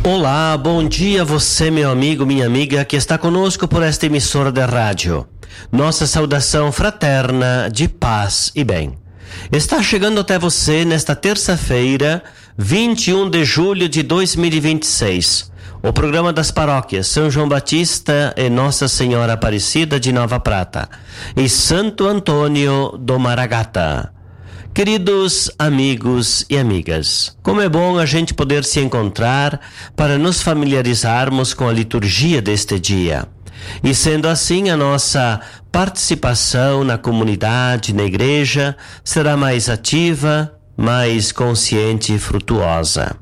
Olá, bom dia a você, meu amigo, minha amiga, que está conosco por esta emissora de rádio. Nossa saudação fraterna de paz e bem. Está chegando até você nesta terça-feira, 21 de julho de 2026. O programa das paróquias São João Batista e Nossa Senhora Aparecida de Nova Prata e Santo Antônio do Maragata. Queridos amigos e amigas, como é bom a gente poder se encontrar para nos familiarizarmos com a liturgia deste dia. E sendo assim, a nossa participação na comunidade, na igreja, será mais ativa, mais consciente e frutuosa.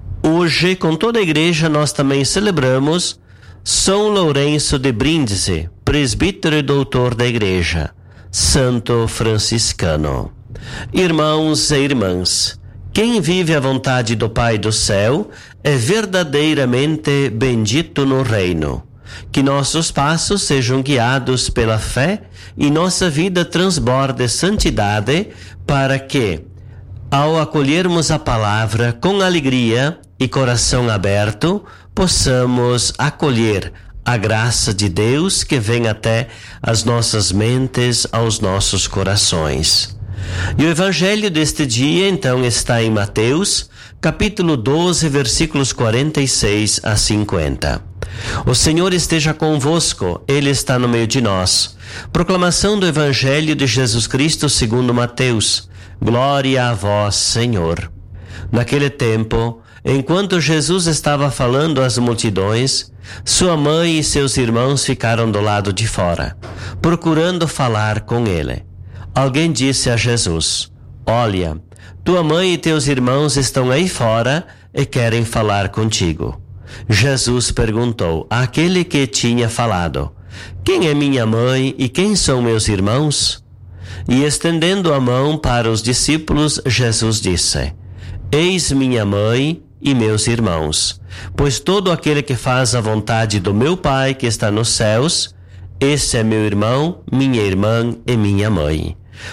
Hoje, com toda a igreja, nós também celebramos São Lourenço de Brindisi, presbítero e doutor da igreja, santo franciscano. Irmãos e irmãs, quem vive a vontade do Pai do céu é verdadeiramente bendito no reino. Que nossos passos sejam guiados pela fé e nossa vida transborde santidade para que, ao acolhermos a palavra com alegria e coração aberto, possamos acolher a graça de Deus que vem até as nossas mentes, aos nossos corações. E o evangelho deste dia, então, está em Mateus, capítulo 12, versículos 46 a 50. O Senhor esteja convosco, Ele está no meio de nós. Proclamação do evangelho de Jesus Cristo segundo Mateus. Glória a vós, Senhor. Naquele tempo, enquanto Jesus estava falando às multidões, sua mãe e seus irmãos ficaram do lado de fora, procurando falar com ele. Alguém disse a Jesus: Olha, tua mãe e teus irmãos estão aí fora e querem falar contigo. Jesus perguntou àquele que tinha falado: Quem é minha mãe e quem são meus irmãos? E estendendo a mão para os discípulos, Jesus disse: Eis minha mãe e meus irmãos, pois todo aquele que faz a vontade do meu Pai que está nos céus, esse é meu irmão, minha irmã e minha mãe.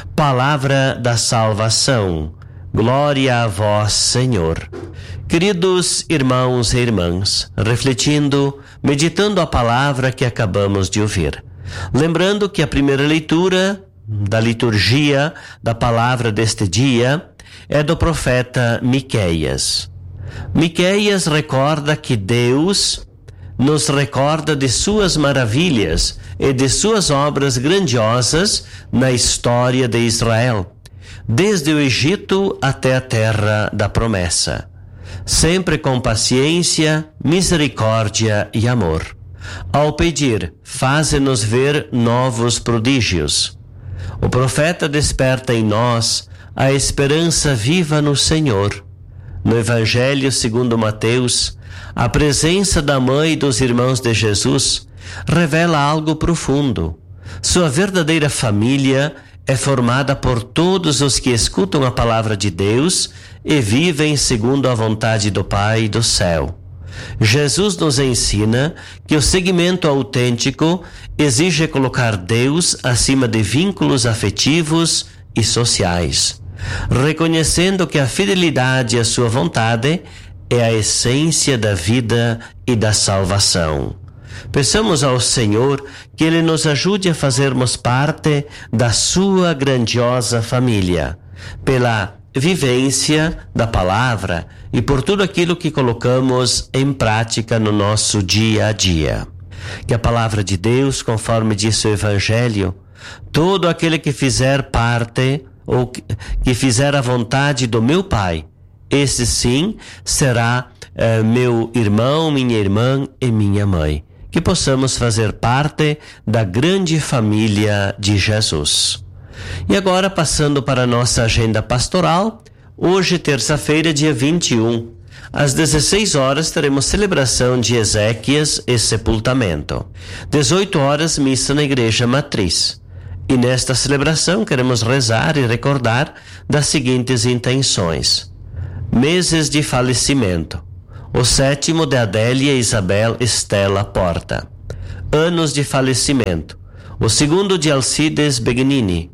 Palavra da salvação. Glória a vós, Senhor. Queridos irmãos e irmãs, refletindo, meditando a palavra que acabamos de ouvir. Lembrando que a primeira leitura da liturgia da palavra deste dia é do profeta Miqueias. Miqueias recorda que Deus nos recorda de suas maravilhas e de suas obras grandiosas na história de Israel, desde o Egito até a terra da promessa, sempre com paciência, misericórdia e amor. Ao pedir, faze-nos ver novos prodígios. O profeta desperta em nós a esperança viva no Senhor. No Evangelho segundo Mateus, a presença da mãe e dos irmãos de Jesus revela algo profundo. Sua verdadeira família é formada por todos os que escutam a palavra de Deus e vivem segundo a vontade do Pai do céu. Jesus nos ensina que o seguimento autêntico exige colocar Deus acima de vínculos afetivos e sociais, reconhecendo que a fidelidade à sua vontade é a essência da vida e da salvação. Peçamos ao Senhor que Ele nos ajude a fazermos parte da sua grandiosa família, pela vivência da palavra e por tudo aquilo que colocamos em prática no nosso dia a dia. Que a palavra de Deus, conforme diz o Evangelho, todo aquele que fizer parte ou que fizer a vontade do meu Pai, esse sim será meu irmão, minha irmã e minha mãe. Que possamos fazer parte da grande família de Jesus. E agora, passando para a nossa agenda pastoral, hoje, terça-feira, dia 21, às 16 horas, teremos celebração de Ezequias e sepultamento. 18 horas, missa na Igreja Matriz. E nesta celebração, queremos rezar e recordar das seguintes intenções: meses de falecimento. O 7º de Adélia Isabel Estela Porta. Anos de falecimento. O 2º de Alcides Begnini.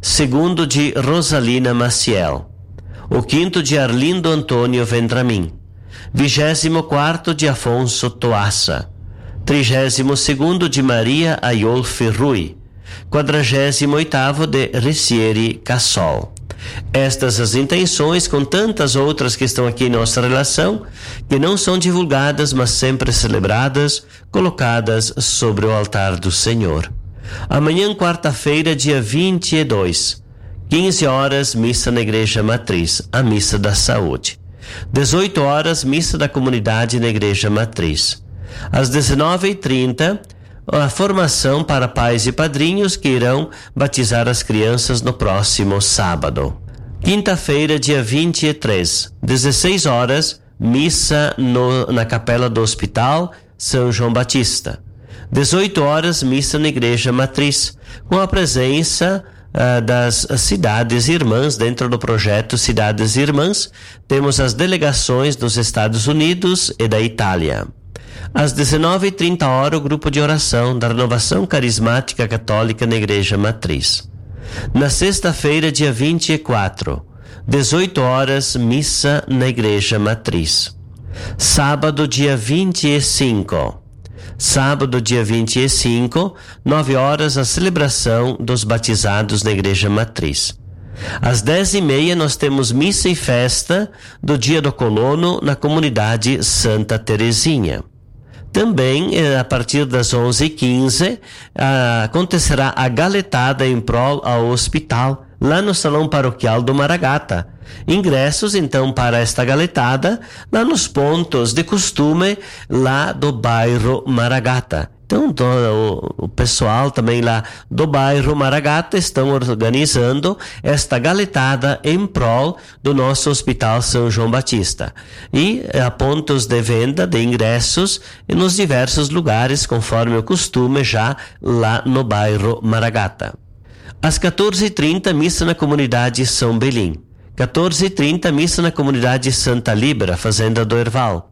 2º de Rosalina Maciel. O 5º de Arlindo Antônio Vendramin. 24º de Afonso Toassa, 32º de Maria Aiolfi Rui, 48º de Ricieri Cassol. Estas as intenções, com tantas outras que estão aqui em nossa relação, que não são divulgadas, mas sempre celebradas, colocadas sobre o altar do Senhor. Amanhã, quarta-feira, dia 22, 15 horas, missa na Igreja Matriz, a Missa da Saúde. 18 horas, missa da comunidade na Igreja Matriz. Às 19h30, a formação para pais e padrinhos que irão batizar as crianças no próximo sábado. Quinta-feira, dia 23, 16 horas, missa na capela do Hospital São João Batista. 18 horas, missa na Igreja Matriz, com a presença das cidades irmãs. Dentro do projeto Cidades Irmãs, temos as delegações dos Estados Unidos e da Itália. Às 19h30, o grupo de oração da Renovação Carismática Católica na Igreja Matriz. Na sexta-feira, dia 24, 18 horas, missa na Igreja Matriz. Sábado, dia 25. Sábado, dia 25, 9 horas, a celebração dos batizados na Igreja Matriz. Às 10h30, nós temos missa e festa do Dia do Colono na comunidade Santa Terezinha. Também, a partir das 11h15, acontecerá a galetada em prol ao hospital, lá no Salão Paroquial do Maragata. Ingressos, então, para esta galetada, lá nos pontos de costume, lá do bairro Maragata. Então, o pessoal também lá do bairro Maragata estão organizando esta galetada em prol do nosso Hospital São João Batista. E há pontos de venda de ingressos nos diversos lugares, conforme o costume, já lá no bairro Maragata. Às 14h30, missa na comunidade São Belim. 14h30, missa na comunidade Santa Libra, Fazenda do Herval.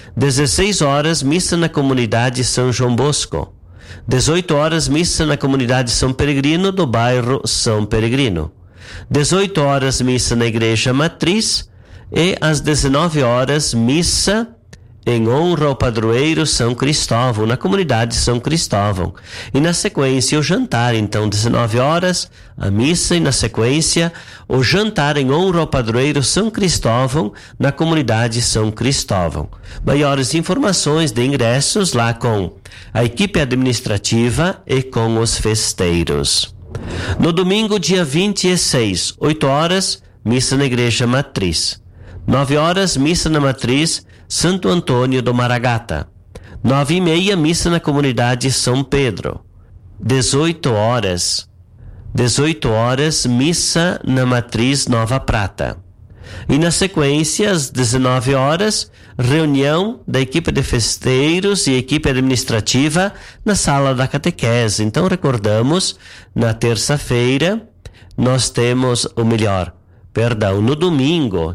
16 horas, missa na comunidade São João Bosco. 18 horas, missa na comunidade São Peregrino, do bairro São Peregrino. 18 horas, missa na Igreja Matriz. E às 19 horas, missa em honra ao padroeiro São Cristóvão, na comunidade São Cristóvão. E na sequência o jantar, então 19 horas, a missa, e na sequência o jantar em honra ao padroeiro São Cristóvão, na comunidade São Cristóvão. Maiores informações de ingressos lá com a equipe administrativa e com os festeiros. No domingo, dia 26, 8 horas, missa na Igreja Matriz. 9 horas, missa na Matriz Santo Antônio do Maragata. 9h30, missa na comunidade São Pedro. 18 horas, missa na Matriz Nova Prata. E na sequência, às 19 horas, reunião da equipe de festeiros e equipe administrativa na sala da catequese. Então, recordamos, na terça-feira, nós temos no domingo,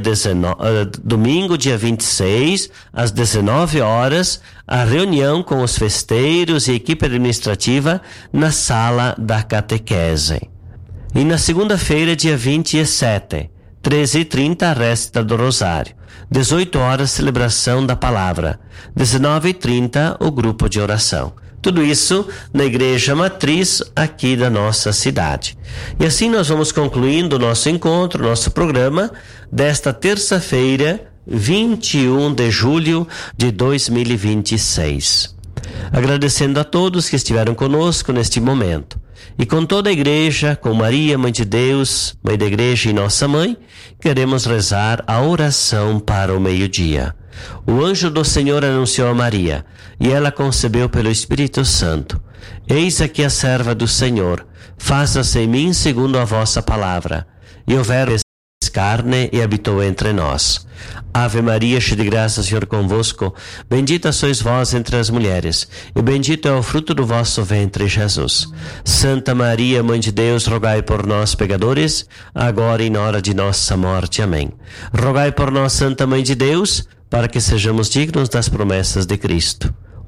dia 26, às 19 horas, a reunião com os festeiros e equipe administrativa na sala da catequese. E na segunda-feira, dia 27, 13h30, a resta do Rosário. 18 horas, celebração da palavra. 19h30, o grupo de oração. Tudo isso na Igreja Matriz aqui da nossa cidade. E assim nós vamos concluindo o nosso encontro, nosso programa desta terça-feira, 21 de julho de 2026. Agradecendo a todos que estiveram conosco neste momento. E com toda a Igreja, com Maria, Mãe de Deus, Mãe da Igreja e Nossa Mãe, queremos rezar a oração para o meio-dia. O anjo do Senhor anunciou a Maria, e ela concebeu pelo Espírito Santo. Eis aqui a serva do Senhor, faça-se em mim segundo a vossa palavra. E o Verbo fez carne e habitou entre nós. Ave Maria, cheia de graça, o Senhor convosco, bendita sois vós entre as mulheres, e bendito é o fruto do vosso ventre, Jesus. Santa Maria, Mãe de Deus, rogai por nós, pecadores, agora e na hora de nossa morte. Amém. Rogai por nós, Santa Mãe de Deus, para que sejamos dignos das promessas de Cristo.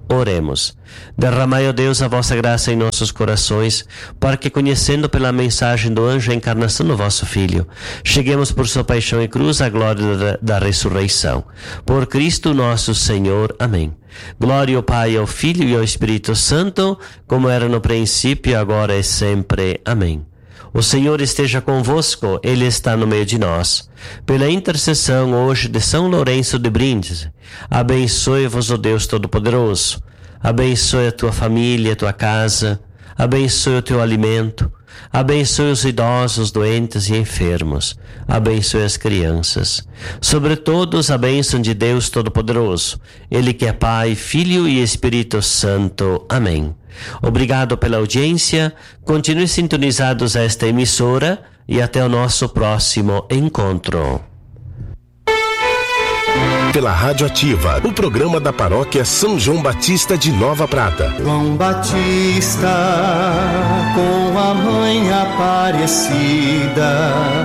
Oremos. Derramai, ó Deus, a vossa graça em nossos corações, para que, conhecendo pela mensagem do anjo a encarnação do vosso Filho, cheguemos por sua paixão e cruz à glória da ressurreição. Por Cristo nosso Senhor. Amém. Glória ao Pai, ao Filho e ao Espírito Santo, como era no princípio, agora e sempre. Amém. O Senhor esteja convosco, Ele está no meio de nós. Pela intercessão hoje de São Lourenço de Brindisi, abençoe-vos o Deus Todo-Poderoso. Abençoe a tua família, a tua casa, abençoe o teu alimento, abençoe os idosos, doentes e enfermos, abençoe as crianças. Sobre todos, a bênção de Deus Todo-Poderoso, Ele que é Pai, Filho e Espírito Santo. Amém. Obrigado pela audiência, continue sintonizados a esta emissora e até o nosso próximo encontro. Pela Rádio Ativa, o programa da Paróquia São João Batista de Nova Prata. João Batista, com a mãe Aparecida.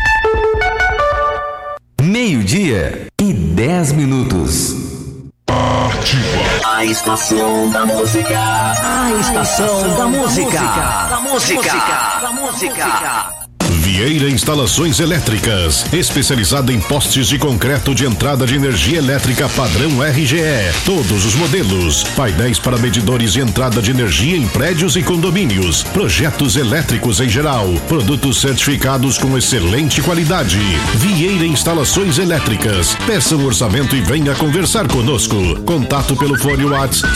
12:10. A estação da música. A estação da música. Da música. Vieira Instalações Elétricas, especializada em postes de concreto de entrada de energia elétrica padrão RGE. Todos os modelos, painéis para medidores de entrada de energia em prédios e condomínios, projetos elétricos em geral, produtos certificados com excelente qualidade. Vieira Instalações Elétricas. Peça um orçamento e venha conversar conosco. Contato pelo fone WhatsApp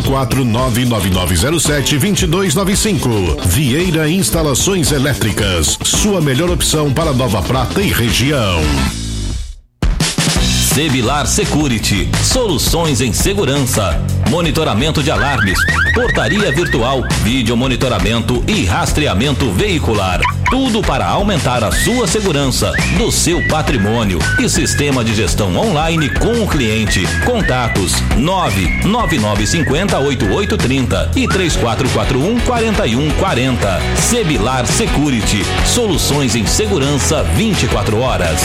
54999072295. Vieira Instalações Elétricas. Sua melhor opção para Nova Prata e região. Sebilar Security, soluções em segurança, monitoramento de alarmes, portaria virtual, vídeo monitoramento e rastreamento veicular. Tudo para aumentar a sua segurança, do seu patrimônio e sistema de gestão online com o cliente. Contatos 99950-8830 e 3441-4140. Sebilar Security, soluções em segurança 24 horas.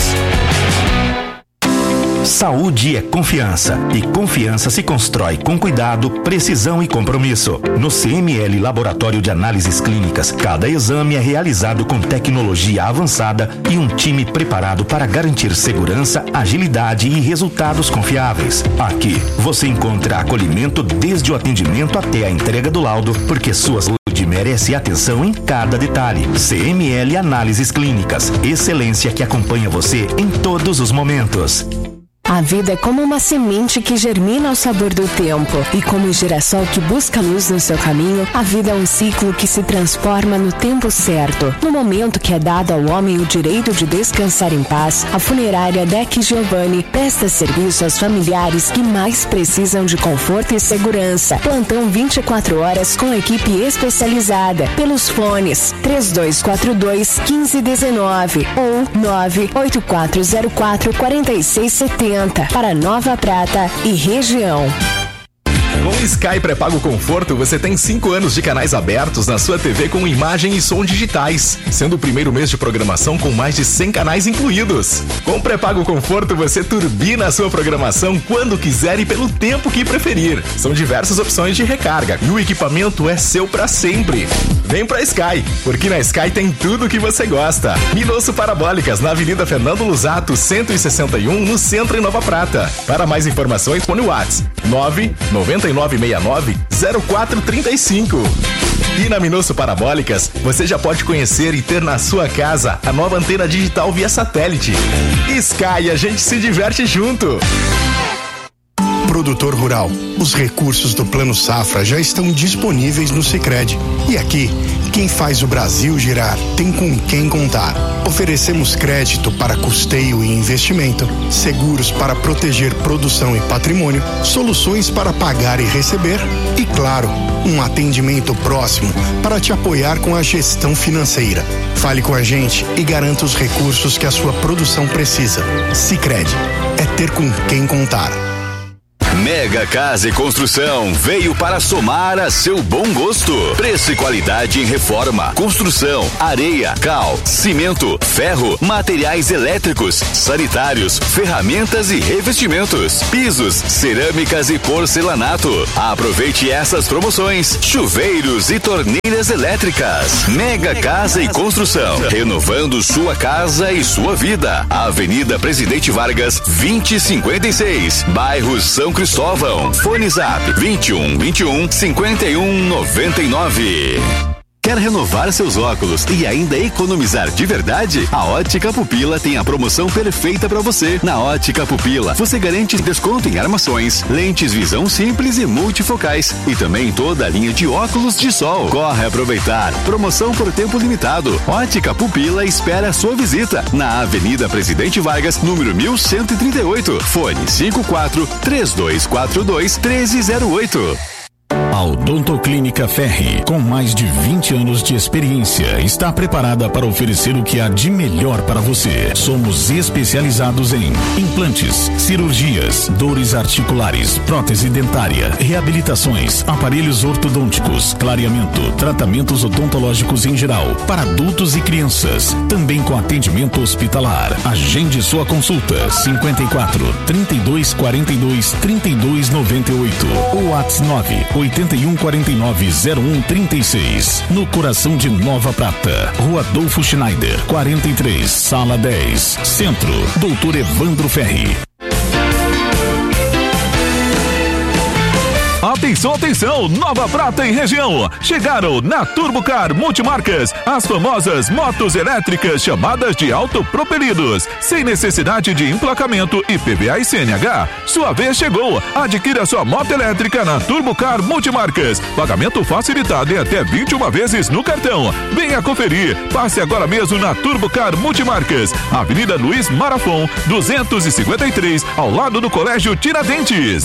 Saúde é confiança, e confiança se constrói com cuidado, precisão e compromisso. No CML Laboratório de Análises Clínicas, cada exame é realizado com tecnologia avançada e um time preparado para garantir segurança, agilidade e resultados confiáveis. Aqui, você encontra acolhimento desde o atendimento até a entrega do laudo, porque sua saúde merece atenção em cada detalhe. CML Análises Clínicas, excelência que acompanha você em todos os momentos. A vida é como uma semente que germina ao sabor do tempo. E como o girassol que busca luz no seu caminho, a vida é um ciclo que se transforma no tempo certo. No momento que é dado ao homem o direito de descansar em paz, a funerária Deck Giovanni presta serviço aos familiares que mais precisam de conforto e segurança. Plantão 24 horas com equipe especializada. Pelos fones 3242-1519 ou 98404-4670. Para Nova Prata e região. Com o Sky Pré-Pago Conforto, você tem 5 anos de canais abertos na sua TV com imagem e som digitais, sendo o primeiro mês de programação com mais de 100 canais incluídos. Com o Pré-Pago Conforto, você turbina a sua programação quando quiser e pelo tempo que preferir. São diversas opções de recarga e o equipamento é seu para sempre. Vem pra Sky, porque na Sky tem tudo o que você gosta. Minosso Parabólicas, na Avenida Fernando Lusato, 161, no centro em Nova Prata. Para mais informações, põe o WhatsApp 99969-0435. E na Minosso Parabólicas, você já pode conhecer e ter na sua casa a nova antena digital via satélite. Sky, a gente se diverte junto. Produtor rural, os recursos do Plano Safra já estão disponíveis no Sicredi. E aqui, quem faz o Brasil girar tem com quem contar. Oferecemos crédito para custeio e investimento, seguros para proteger produção e patrimônio, soluções para pagar e receber e, claro, um atendimento próximo para te apoiar com a gestão financeira. Fale com a gente e garanta os recursos que a sua produção precisa. Sicredi, é ter com quem contar. Mega Casa e Construção veio para somar a seu bom gosto. Preço e qualidade em reforma, construção, areia, cal, cimento, ferro, materiais elétricos, sanitários, ferramentas e revestimentos, pisos, cerâmicas e porcelanato. Aproveite essas promoções: chuveiros e torneiras elétricas. Mega Casa e Construção, renovando sua casa e sua vida. Avenida Presidente Vargas, 2056, bairro São Cristóvão. Fone Zap 21 51 99. Quer renovar seus óculos e ainda economizar de verdade? A Ótica Pupila tem a promoção perfeita para você. Na Ótica Pupila, você garante desconto em armações, lentes visão simples e multifocais e também toda a linha de óculos de sol. Corre aproveitar. Promoção por tempo limitado. Ótica Pupila espera a sua visita na Avenida Presidente Vargas, número 1138. Fone 54 3242 1308. A Odontoclínica Ferri, com mais de 20 anos de experiência, está preparada para oferecer o que há de melhor para você. Somos especializados em implantes, cirurgias, dores articulares, prótese dentária, reabilitações, aparelhos ortodônticos, clareamento, tratamentos odontológicos em geral, para adultos e crianças, também com atendimento hospitalar. Agende sua consulta 54 32 42 32 98 ou WhatsApp 8149-0136, no coração de Nova Prata, Rua Adolfo Schneider, 43, Sala 10, Centro, Doutor Evandro Ferri. Atenção, atenção, Nova Prata e região. Chegaram na Turbocar Multimarcas as famosas motos elétricas chamadas de autopropelidos, sem necessidade de emplacamento IPVA e CNH. Sua vez chegou. Adquira sua moto elétrica na Turbocar Multimarcas. Pagamento facilitado em até 21 vezes no cartão. Venha conferir. Passe agora mesmo na Turbocar Multimarcas, Avenida Luiz Marafon, 253, ao lado do Colégio Tiradentes.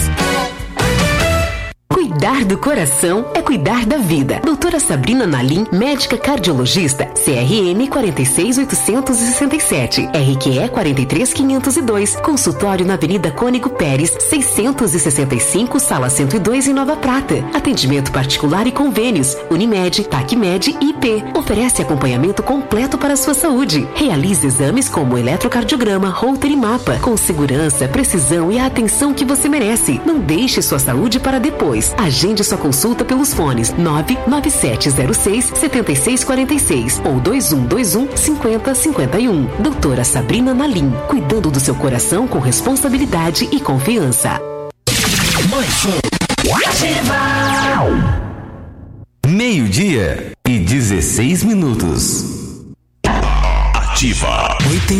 Cuidar do coração é cuidar da vida. Doutora Sabrina Nalim, médica cardiologista, CRM 46867, RQE 43502, consultório na Avenida Cônego Pérez, 665, Sala 102 em Nova Prata. Atendimento particular e convênios, Unimed, TACMED e IP. Oferece acompanhamento completo para a sua saúde. Realize exames como eletrocardiograma, Holter e mapa, com segurança, precisão e a atenção que você merece. Não deixe sua saúde para depois. Agende sua consulta pelos fones 99706-7646 ou 2121-5051. Doutora Sabrina Nalim, cuidando do seu coração com responsabilidade e confiança. Meio-dia e 16 minutos. Ativa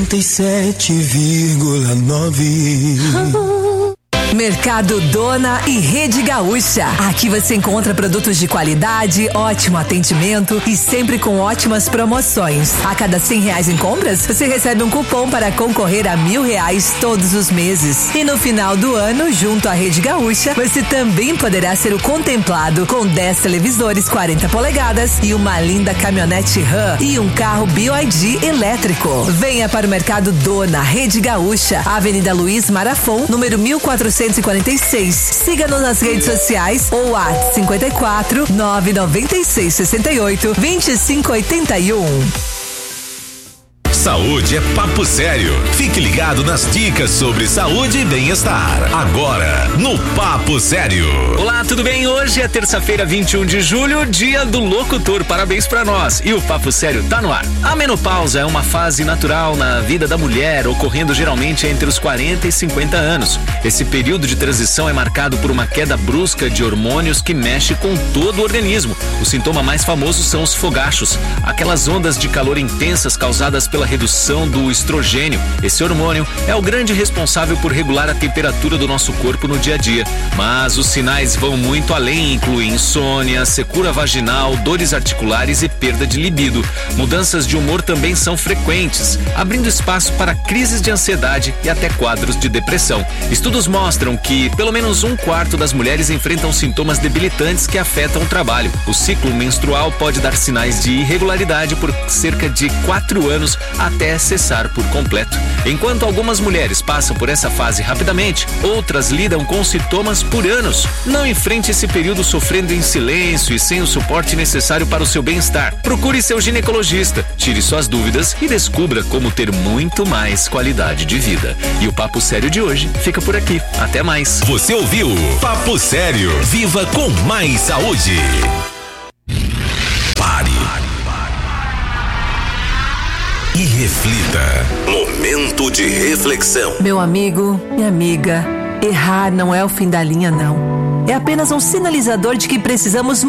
87,9. Mercado Dona e Rede Gaúcha. Aqui você encontra produtos de qualidade, ótimo atendimento e sempre com ótimas promoções. A cada R$100 em compras, você recebe um cupom para concorrer a R$1.000 todos os meses. E no final do ano, junto à Rede Gaúcha, você também poderá ser o contemplado com 10 televisores 40 polegadas e uma linda caminhonete RAM e um carro BYD elétrico. Venha para o Mercado Dona, Rede Gaúcha, Avenida Luiz Marafon, número 1446. Siga-nos nas redes sociais ou WhatsApp 54 996 68 2581. Saúde é papo sério. Fique ligado nas dicas sobre saúde e bem-estar. Agora, no Papo Sério. Olá, tudo bem? Hoje é terça-feira, 21 de julho, dia do locutor. Parabéns pra nós. E o Papo Sério tá no ar. A menopausa é uma fase natural na vida da mulher, ocorrendo geralmente entre os 40 e 50 anos. Esse período de transição é marcado por uma queda brusca de hormônios que mexe com todo o organismo. O sintoma mais famoso são os fogachos, aquelas ondas de calor intensas causadas pela redução do estrogênio. Esse hormônio é o grande responsável por regular a temperatura do nosso corpo no dia a dia. Mas os sinais vão muito além, incluem insônia, secura vaginal, dores articulares e perda de libido. Mudanças de humor também são frequentes, abrindo espaço para crises de ansiedade e até quadros de depressão. Estudos mostram que pelo menos 1/4 das mulheres enfrentam sintomas debilitantes que afetam o trabalho. O ciclo menstrual pode dar sinais de irregularidade por cerca de 4 anos até cessar por completo. Enquanto algumas mulheres passam por essa fase rapidamente, outras lidam com sintomas por anos. Não enfrente esse período sofrendo em silêncio e sem o suporte necessário para o seu bem-estar. Procure seu ginecologista, tire suas dúvidas e descubra como ter muito mais qualidade de vida. E o Papo Sério de hoje fica por aqui. Até mais. Você ouviu Papo Sério. Viva com mais saúde. Pare. E reflita. Momento de reflexão. Meu amigo, minha amiga, errar não é o fim da linha, não. É apenas um sinalizador de que precisamos